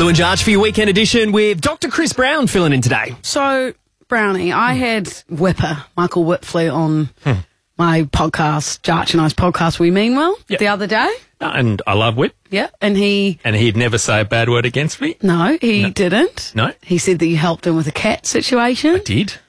Lou and Jarch for your weekend edition with Dr. Chris Brown filling in today. So, Brownie, I had Whipper, Michael Whitfleet, on my podcast, Jarch and I's podcast, We Mean Well, the other day. And I love Whip. Yeah, and he'd never say a bad word against me. No, he didn't. No? He said that you helped him with a cat situation. I did.